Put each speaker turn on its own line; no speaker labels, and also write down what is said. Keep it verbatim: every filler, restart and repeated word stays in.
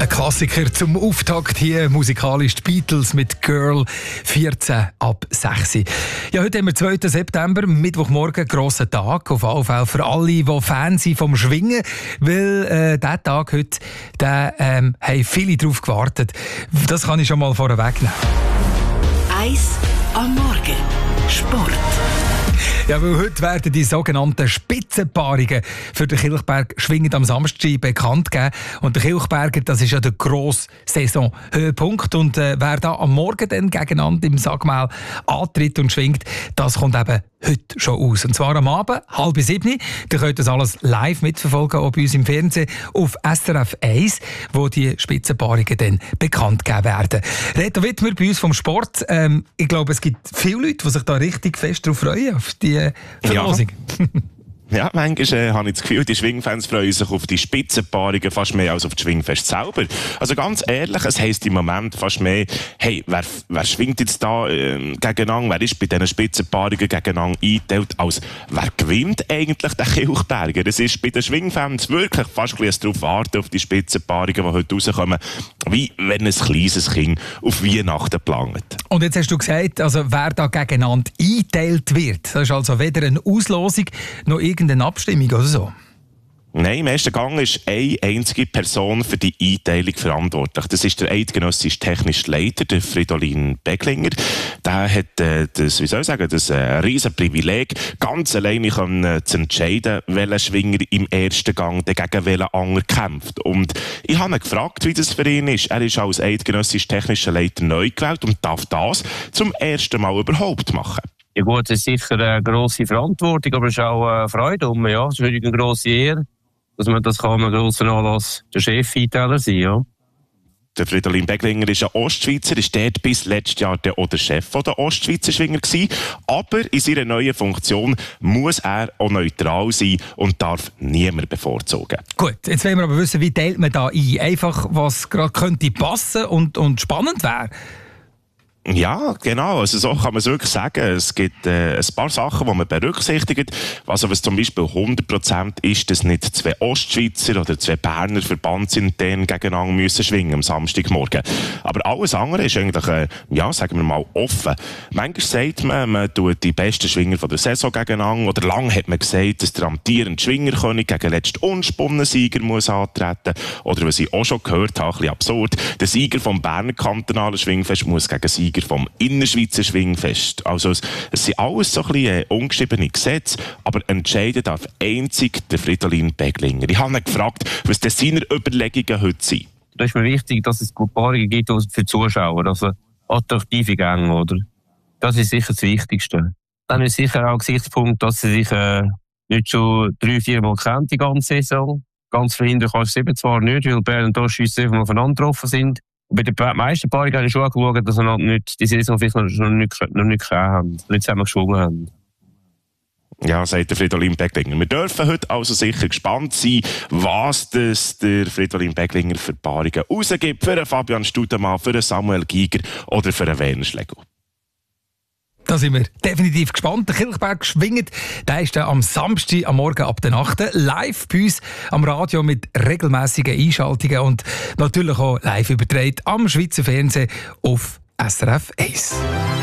Ein Klassiker zum Auftakt hier, musikalisch die Beatles mit Girl, vierzehn ab sechs. Ja, heute haben wir zweiten September, Mittwochmorgen, grosser Tag, auf alle Fälle für alle, die Fans sind vom Schwingen, weil äh, dieser Tag heute, da ähm, haben viele drauf gewartet. Das kann ich schon mal vorwegnehmen.
Eis am Morgen. Sport.
Ja, weil heute werden die sogenannten Spitzenpaarungen für den Kilchberg schwingend am Samstag bekannt gegeben. Und der Kilchberger, das ist ja der grosse Saisonhöhepunkt. Und äh, wer da am Morgen dann gegeneinander im Sagmaul antritt und schwingt, das kommt eben heute schon aus. Und zwar am Abend, halb sieben. Ihr könnt das alles live mitverfolgen, auch bei uns im Fernsehen, auf S R F eins, wo die Spitzenpaarungen dann bekannt gegeben werden. Reto Wittmer bei uns vom Sport. Ähm, ich glaube, es gibt viele Leute, die sich da richtig fest darauf freuen, auf die Verlosung.
Ja. Ja, manchmal äh, habe ich das Gefühl, die Schwingfans freuen sich auf die Spitzenpaarungen fast mehr als auf das Schwingfest selber. Also ganz ehrlich, es heisst im Moment fast mehr, hey, wer, wer schwingt jetzt da äh, gegeneinander, wer ist bei diesen Spitzenpaarungen gegeneinander eingeteilt, als wer gewinnt eigentlich den Kilchberger? Es ist bei den Schwingfans wirklich fast ein bisschen darauf warten, auf die Spitzenpaarungen, die heute rauskommen, wie wenn ein kleines Kind auf Weihnachten plant.
Und jetzt hast du gesagt, also wer da gegeneinander eingeteilt wird, das ist also weder eine Auslosung noch irgendeine Abstimmung oder so?
Nein, im ersten Gang ist eine einzige Person für die Einteilung verantwortlich. Das ist der eidgenössische technische Leiter, der Fridolin Beglinger. Der hat äh, das, wie soll ich sagen, das äh, riesen Privileg, ganz alleine können, äh, zu entscheiden, welcher Schwinger im ersten Gang gegen welchen anderen kämpft. Und ich habe ihn gefragt, wie das für ihn ist. Er ist als eidgenössischer technischer Leiter neu gewählt und darf das zum ersten Mal überhaupt machen.
Ja gut, es ist sicher eine grosse Verantwortung, aber es ist auch eine Freude um, ja. Es ist wirklich eine grosse Ehre, dass man das kann, einen grossen Anlass der Chef-Einteiler sein, ja.
Der Fridolin Beglinger ist ein Ostschweizer, ist dort bis letztes Jahr der, der Chef der Ostschweizer Schwinger gewesen. Aber in seiner neuen Funktion muss er auch neutral sein und darf niemand bevorzugen.
Gut, jetzt wollen wir aber wissen, wie teilt man da ein? Einfach, was gerade könnte passen und, und spannend wäre.
Ja, genau. Also so kann man es wirklich sagen. Es gibt äh, ein paar Sachen, die man berücksichtigt. Also was zum Beispiel hundert Prozent ist, dass nicht zwei Ostschweizer oder zwei Berner Verband sind, die gegeneinander müssen schwingen am Samstagmorgen. Aber alles andere ist eigentlich, äh, ja, sagen wir mal, offen. Manchmal sagt man, man tut die besten Schwinger von der Saison gegeneinander. Oder lang hat man gesagt, dass der amtierende Schwingerkönig gegen den letzten unspannenden Sieger muss antreten. Oder was ich auch schon gehört habe, ein bisschen absurd, der Sieger vom Berner kantonalen Schwingfest muss gegen Sieger vom Innerschweizer Schwingfest. Also es, es sind alles so ein bisschen äh, ungeschriebene Gesetze, aber entscheiden darf einzig der Fridolin Beglinger. Ich habe ihn gefragt, was denn seine Überlegungen heute sind.
Da ist mir wichtig, dass es Paarungen gibt für die Zuschauer, also attraktive Gänge, oder? Das ist sicher das Wichtigste. Dann ist sicher auch ein Gesichtspunkt, dass sie sich äh, nicht schon drei, vier Mal kennen, die ganze Saison. Ganz verhindern kannst du es eben zwar nicht, weil Bern und Ostschweiz einfach mal aufeinander getroffen sind. Bei den meisten Paarungen habe ich schon geschaut, dass wir nicht, die Saison vielleicht noch nicht, noch nicht gehabt haben, nicht zusammen geschwungen haben.
Ja, sagt der Fridolin Beglinger. Wir dürfen heute also sicher gespannt sein, was das der Fridolin Beglinger für Paarungen rausgibt. Für einen Fabian Studemann, für einen Samuel Giger oder für einen Werner Schlegel.
Da sind wir definitiv gespannt. Der Kilchberg schwingt, der ist dann am Samstag am Morgen ab der acht live bei uns am Radio mit regelmässigen Einschaltungen und natürlich auch live übertragen am Schweizer Fernsehen auf S R F eins.